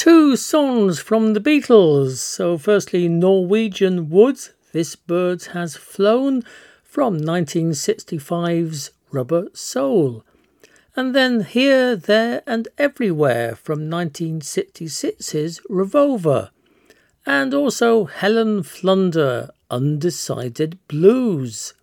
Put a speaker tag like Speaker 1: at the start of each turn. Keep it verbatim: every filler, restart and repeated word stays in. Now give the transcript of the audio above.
Speaker 1: Two songs from the Beatles. So firstly, Norwegian Wood, This Bird Has Flown, from nineteen sixty-five's Rubber Soul. And then Here, There and Everywhere from nineteen sixty-six's Revolver. And also Helen Flunder, Undecided Blues.